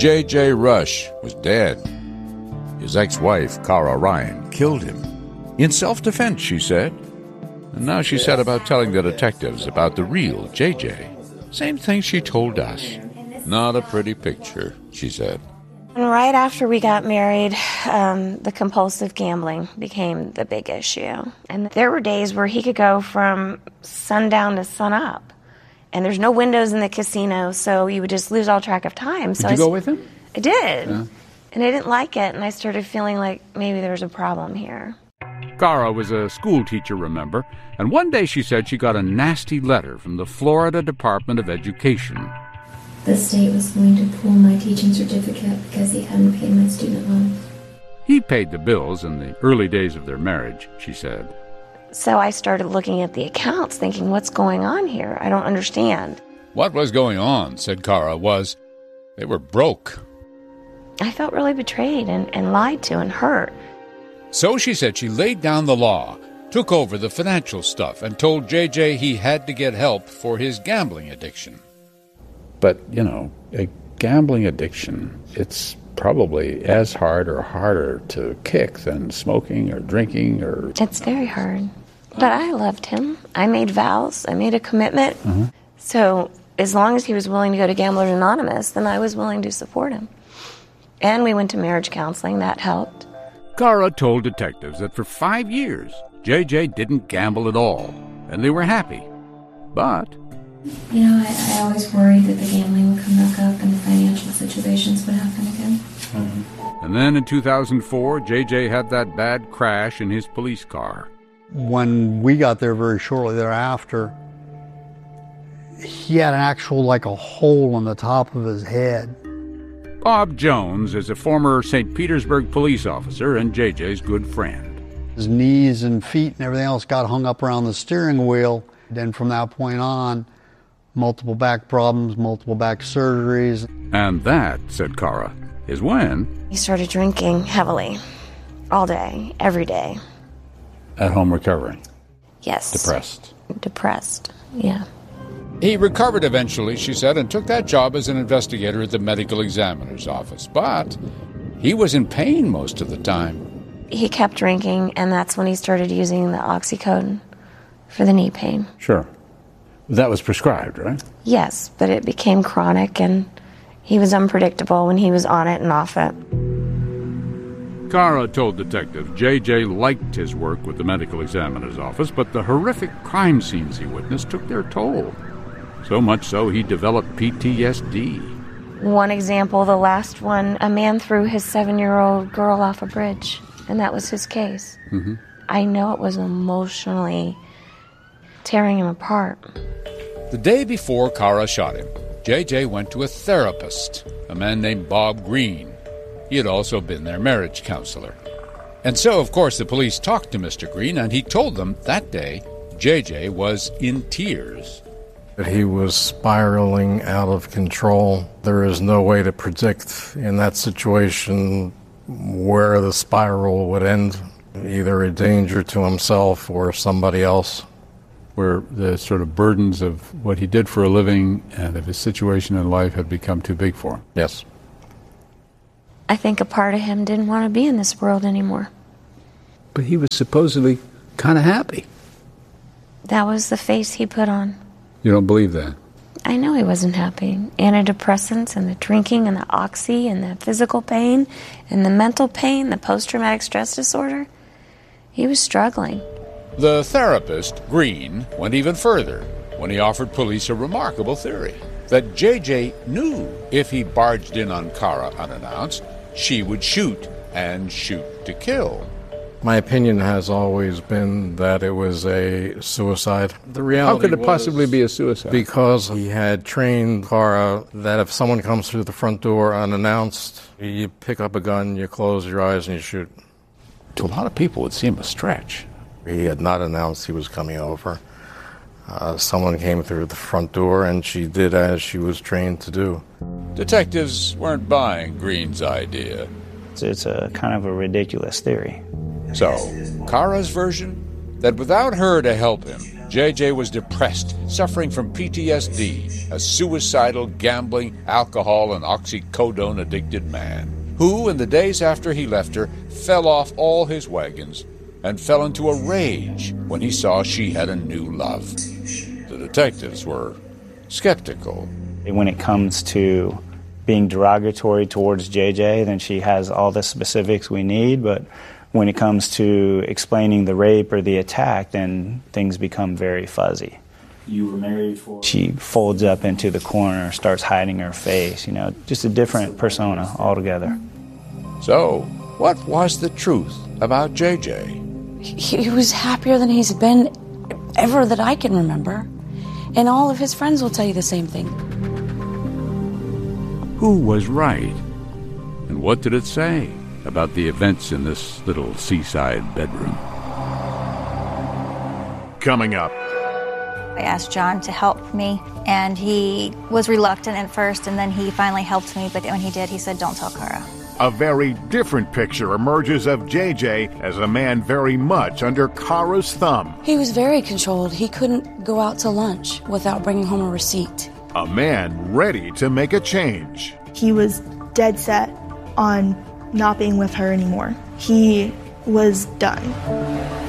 J.J. Rush was dead. His ex-wife, Cara Ryan, killed him. In self-defense, she said. And now she set about telling the detectives about the real J.J. Same thing she told us. Not a pretty picture, she said. And right after we got married, the compulsive gambling became the big issue. And there were days where he could go from sundown to sunup. And there's no windows in the casino, so you would just lose all track of time. Did you go with him? I did. Yeah. And I didn't like it, and I started feeling like maybe there was a problem here. Cara was a school teacher, remember, and one day she said she got a nasty letter from the Florida Department of Education. The state was going to pull my teaching certificate because he hadn't paid my student loans. He paid the bills in the early days of their marriage, she said. So I started looking at the accounts, thinking, what's going on here? I don't understand. What was going on, said Cara, was they were broke. I felt really betrayed and lied to and hurt. So she said she laid down the law, took over the financial stuff, and told J.J. he had to get help for his gambling addiction. But, a gambling addiction, it's probably as hard or harder to kick than smoking or drinking or... It's very hard. But I loved him. I made vows. I made a commitment. Uh-huh. So as long as he was willing to go to Gamblers Anonymous, then I was willing to support him. And we went to marriage counseling. That helped. Cara told detectives that for 5 years, J.J. didn't gamble at all, and they were happy. But... I always worried that the gambling would come back up and the financial situations would happen again. Mm-hmm. And then in 2004, J.J. had that bad crash in his police car. When we got there very shortly thereafter, he had an actual, a hole in the top of his head. Bob Jones is a former St. Petersburg police officer and J.J.'s good friend. His knees and feet and everything else got hung up around the steering wheel. Then from that point on, multiple back problems, multiple back surgeries. And that, said Cara, is when... He started drinking heavily, all day, every day. At home recovering? Yes. Depressed, yeah. He recovered eventually, she said, and took that job as an investigator at the medical examiner's office. But he was in pain most of the time. He kept drinking, and that's when he started using the oxycodone for the knee pain. Sure. That was prescribed, right? Yes, but it became chronic, and he was unpredictable when he was on it and off it. Cara told detectives J.J. liked his work with the medical examiner's office, but the horrific crime scenes he witnessed took their toll. So much so he developed PTSD. One example, the last one, a man threw his 7-year-old girl off a bridge, and that was his case. Mm-hmm. I know it was emotionally tearing him apart. The day before Cara shot him, J.J. went to a therapist, a man named Bob Green. He had also been their marriage counselor. And so, of course, the police talked to Mr. Green, and he told them that day J.J. was in tears. He was spiraling out of control. There is no way to predict in that situation where the spiral would end, either a danger to himself or somebody else. Where the sort of burdens of what he did for a living and of his situation in life had become too big for him. Yes. I think a part of him didn't want to be in this world anymore. But he was supposedly kind of happy. That was the face he put on. You don't believe that? I know he wasn't happy. Antidepressants and the drinking and the oxy and the physical pain and the mental pain, the post-traumatic stress disorder. He was struggling. The therapist, Green, went even further when he offered police a remarkable theory, that J.J. knew if he barged in on Cara unannounced, she would shoot, and shoot to kill. My opinion has always been that it was a suicide. The reality How could it possibly be a suicide? Because he had trained Cara that if someone comes through the front door unannounced, you pick up a gun, you close your eyes, and you shoot. To a lot of people, it seemed a stretch. He had not announced he was coming over. Someone came through the front door, and she did as she was trained to do. Detectives weren't buying Green's idea. It's a kind of a ridiculous theory. So, Cara's version? That without her to help him, JJ was depressed, suffering from PTSD, a suicidal, gambling, alcohol, and oxycodone-addicted man, who, in the days after he left her, fell off all his wagons and fell into a rage when he saw she had a new love. The detectives were skeptical. When it comes to being derogatory towards JJ, then she has all the specifics we need, but when it comes to explaining the rape or the attack, then things become very fuzzy. You were married for... She folds up into the corner, starts hiding her face, just a different persona altogether. So, what was the truth about JJ? He was happier than he's been ever that I can remember. And all of his friends will tell you the same thing. Who was right? And what did it say about the events in this little seaside bedroom? Coming up. I asked John to help me, and he was reluctant at first, and then he finally helped me, but when he did, he said, "Don't tell Kara." A very different picture emerges of JJ as a man very much under Kara's thumb. He was very controlled. He couldn't go out to lunch without bringing home a receipt. A man ready to make a change. He was dead set on not being with her anymore. He was done.